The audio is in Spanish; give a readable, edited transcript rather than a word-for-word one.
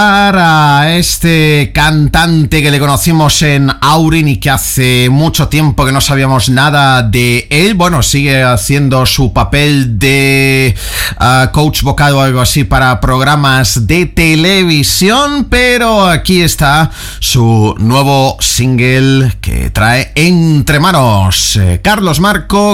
A este cantante que le conocimos en Aurin y que hace mucho tiempo que no sabíamos nada de él. Bueno, sigue haciendo su papel de coach vocal o algo así para programas de televisión, pero aquí está su nuevo single que trae entre manos. Carlos Marco